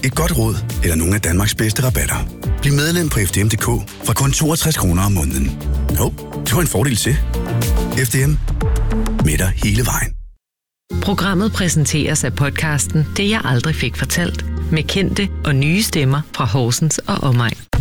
Et godt råd eller nogle af Danmarks bedste rabatter. Bliv medlem på FDM.dk fra kun 62 kroner om måneden. Det var en fordel til. FDM. Med dig hele vejen. Programmet præsenteres af podcasten Det jeg aldrig fik fortalt. Med kendte og nye stemmer fra Horsens og omegn.